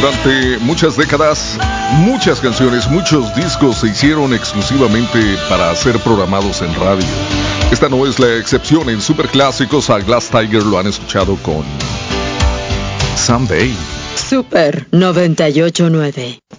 Durante muchas décadas, muchas canciones, muchos discos se hicieron exclusivamente para ser programados en radio. Esta no es la excepción. En superclásicos a Glass Tiger lo han escuchado con Someday. Super 98.9.